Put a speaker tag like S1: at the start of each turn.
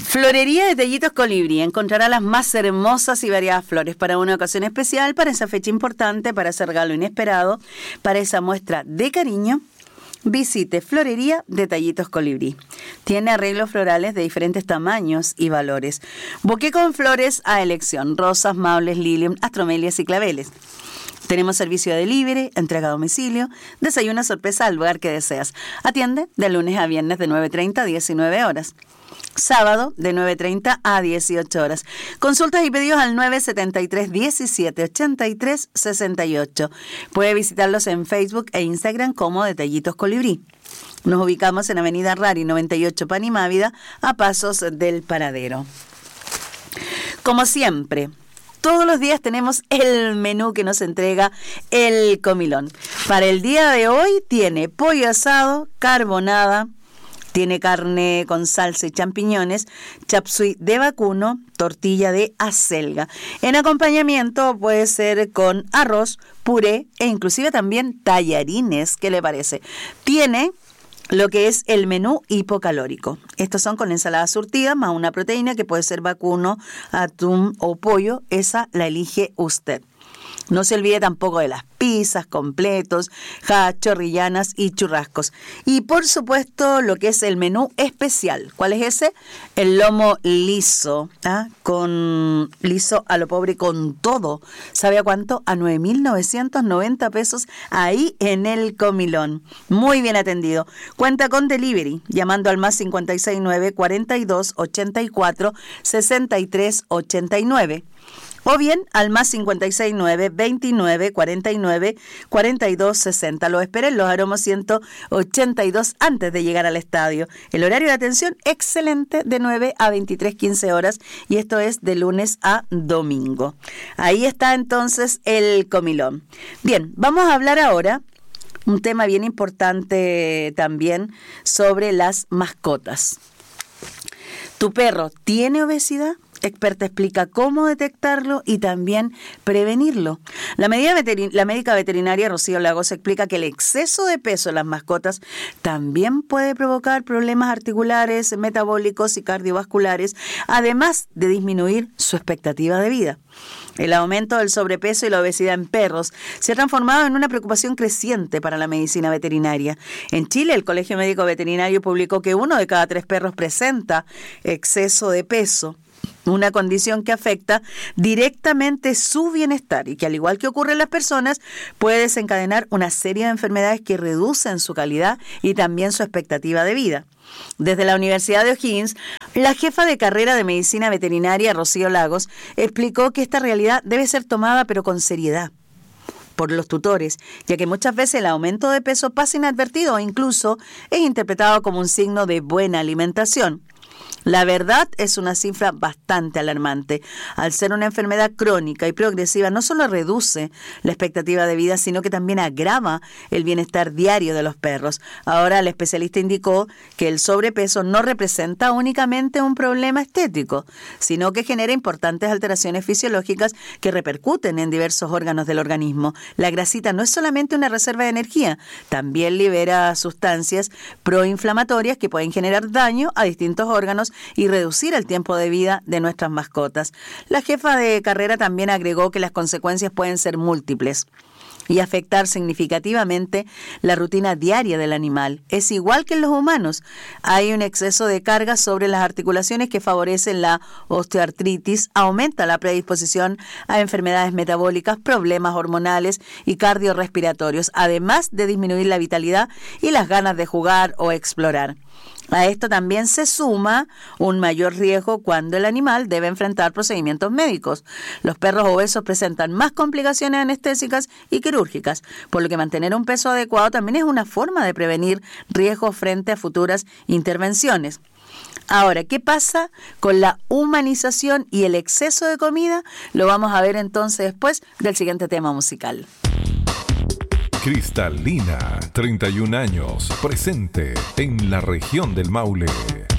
S1: Florería Detallitos Colibrí. Encontrará las más hermosas y variadas flores para una ocasión especial, para esa fecha importante, para ese regalo inesperado, para esa muestra de cariño. Visite Florería Detallitos Colibrí. Tiene arreglos florales de diferentes tamaños y valores. Buqué con flores a elección: rosas, maules, lilium, astromelias y claveles. Tenemos servicio de delivery, entrega a domicilio, desayuno sorpresa al lugar que deseas. Atiende de lunes a viernes de 9:30 a 19 horas. Sábado de 9:30 a 18 horas. Consultas y pedidos al 973 17 83 68. Puede visitarlos en Facebook e Instagram como Detallitos Colibrí. Nos ubicamos en Avenida Rari 98 Panimávida, a pasos del Paradero. Como siempre, todos los días tenemos el menú que nos entrega El Comilón. Para el día de hoy tiene pollo asado, carbonada, tiene carne con salsa y champiñones, chapsui de vacuno, tortilla de acelga. En acompañamiento puede ser con arroz, puré e inclusive también tallarines. ¿Qué le parece? Tiene lo que es el menú hipocalórico. Estos son con ensalada surtida más una proteína que puede ser vacuno, atún o pollo. Esa la elige usted. No se olvide tampoco de las pizzas, completos, chorrillanas y churrascos. Y por supuesto lo que es el menú especial. ¿Cuál es ese? El lomo liso, con liso a lo pobre con todo. ¿Sabe a cuánto? A 9.990 pesos ahí en El Comilón. Muy bien atendido. Cuenta con delivery, llamando al más 569 42 84 63 89. O bien al más 569 29 49 42 60. Lo espera en Los Aromos 182 antes de llegar al estadio. El horario de atención excelente de 9 a 23:15 horas y esto es de lunes a domingo. Ahí está entonces El Comilón. Bien, vamos a hablar ahora un tema bien importante también sobre las mascotas. ¿Tu perro tiene obesidad? Experta explica cómo detectarlo y también prevenirlo. La médica veterinaria Rocío Lagos explica que el exceso de peso en las mascotas también puede provocar problemas articulares, metabólicos y cardiovasculares, además de disminuir su expectativa de vida. El aumento del sobrepeso y la obesidad en perros se ha transformado en una preocupación creciente para la medicina veterinaria. En Chile, el Colegio Médico Veterinario publicó que 1 de cada 3 perros presenta exceso de peso, una condición que afecta directamente su bienestar y que, al igual que ocurre en las personas, puede desencadenar una serie de enfermedades que reducen su calidad y también su expectativa de vida. Desde la Universidad de O'Higgins, la jefa de carrera de Medicina Veterinaria, Rocío Lagos, explicó que esta realidad debe ser tomada pero con seriedad por los tutores, ya que muchas veces el aumento de peso pasa inadvertido o incluso es interpretado como un signo de buena alimentación. La verdad es una cifra bastante alarmante. Al ser una enfermedad crónica y progresiva, no solo reduce la expectativa de vida, sino que también agrava el bienestar diario de los perros. Ahora, el especialista indicó que el sobrepeso no representa únicamente un problema estético, sino que genera importantes alteraciones fisiológicas que repercuten en diversos órganos del organismo. La grasita no es solamente una reserva de energía, también libera sustancias proinflamatorias que pueden generar daño a distintos órganos y reducir el tiempo de vida de nuestras mascotas. La jefa de carrera también agregó que las consecuencias pueden ser múltiples y afectar significativamente la rutina diaria del animal. Es igual que en los humanos. Hay un exceso de carga sobre las articulaciones que favorecen la osteoartritis, aumenta la predisposición a enfermedades metabólicas, problemas hormonales y cardiorrespiratorios, además de disminuir la vitalidad y las ganas de jugar o explorar. A esto también se suma un mayor riesgo cuando el animal debe enfrentar procedimientos médicos. Los perros obesos presentan más complicaciones anestésicas y quirúrgicas, por lo que mantener un peso adecuado también es una forma de prevenir riesgos frente a futuras intervenciones. Ahora, ¿qué pasa con la humanización y el exceso de comida? Lo vamos a ver entonces después del siguiente tema musical.
S2: Cristalina, 31 años, presente en la región del Maule.